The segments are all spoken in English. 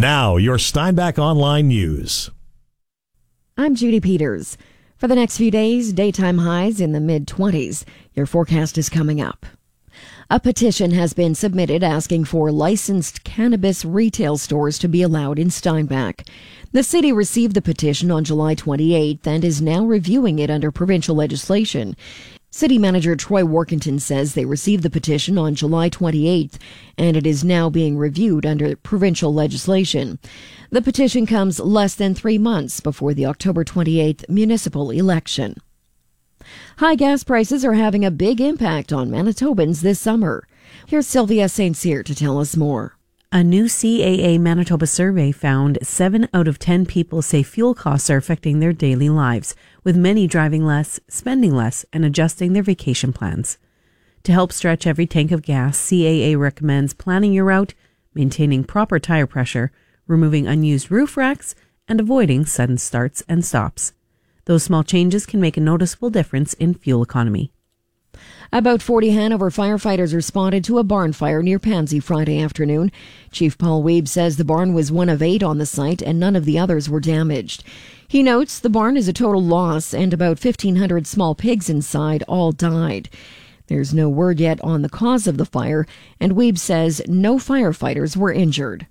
Now, your Steinbach Online News. I'm Judy Peters. For the next few days, daytime highs in the mid-20s. Your forecast is coming up. A petition has been submitted asking for licensed cannabis retail stores to be allowed in Steinbach. The city received the petition on July 28th and is now reviewing it under provincial legislation. City Manager Troy Workington says they received the petition on July 28th and it is now being reviewed under provincial legislation. The petition comes less than 3 months before the October 28th municipal election. High gas prices are having a big impact on Manitobans this summer. Here's Sylvia St. Cyr to tell us more. A new CAA Manitoba survey found 7 out of 10 people say fuel costs are affecting their daily lives, with many driving less, spending less, and adjusting their vacation plans. To help stretch every tank of gas, CAA recommends planning your route, maintaining proper tire pressure, removing unused roof racks, and avoiding sudden starts and stops. Those small changes can make a noticeable difference in fuel economy. About 40 Hanover firefighters responded to a barn fire near Pansy Friday afternoon. Chief Paul Weeb says the barn was one of 8 on the site and none of the others were damaged. He notes the barn is a total loss and about 1,500 small pigs inside all died. There's no word yet on the cause of the fire, and Weeb says no firefighters were injured.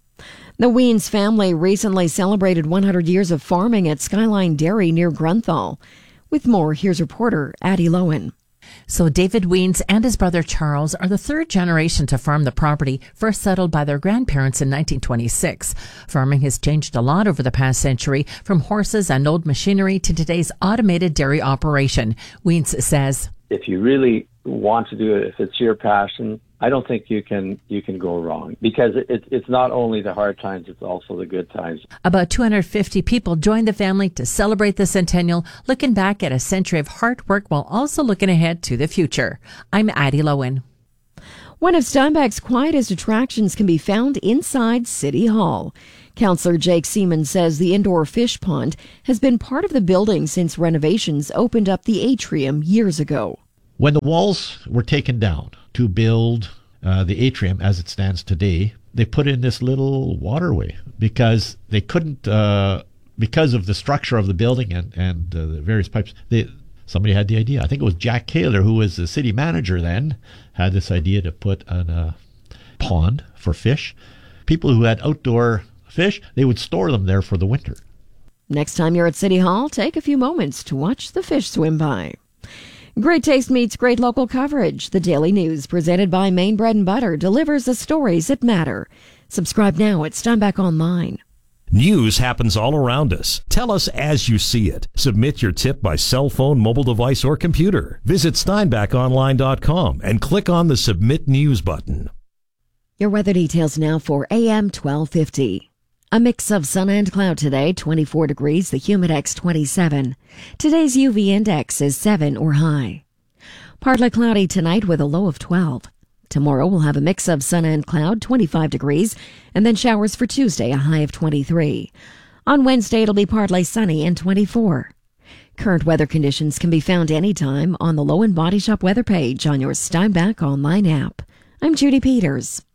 The Weens family recently celebrated 100 years of farming at Skyline Dairy near Grunthal. With more, here's reporter Addie Lowen. So David Weens and his brother Charles are the third generation to farm the property, first settled by their grandparents in 1926. Farming has changed a lot over the past century, from horses and old machinery to today's automated dairy operation. Weens says, if you really want to do it, if it's your passion, I don't think you can go wrong, because it's not only the hard times, it's also the good times. About 250 people joined the family to celebrate the centennial, looking back at a century of hard work while also looking ahead to the future. I'm Addie Lowen. One of Steinbach's quietest attractions can be found inside City Hall. Councillor Jake Seaman says the indoor fish pond has been part of the building since renovations opened up the atrium years ago. When the walls were taken down to build the atrium as it stands today, they put in this little waterway because they couldn't, because of the structure of the building and the various pipes. Somebody had the idea. I think it was Jack Kaler, who was the city manager then, had this idea to put a pond for fish. People who had outdoor fish, they would store them there for the winter. Next time you're at City Hall, take a few moments to watch the fish swim by. Great taste meets great local coverage. The Daily News, presented by Maine Bread and Butter, delivers the stories that matter. Subscribe now at Steinbach Online. News happens all around us. Tell us as you see it. Submit your tip by cell phone, mobile device, or computer. Visit SteinbachOnline.com and click on the Submit News button. Your weather details now for AM 1250. A mix of sun and cloud today, 24 degrees, the humidex 27. Today's UV index is 7 or high. Partly cloudy tonight with a low of 12. Tomorrow we'll have a mix of sun and cloud, 25 degrees, and then showers for Tuesday, a high of 23. On Wednesday it'll be partly sunny and 24. Current weather conditions can be found anytime on the Lowen Body Shop weather page on your Steinbach Online app. I'm Judy Peters.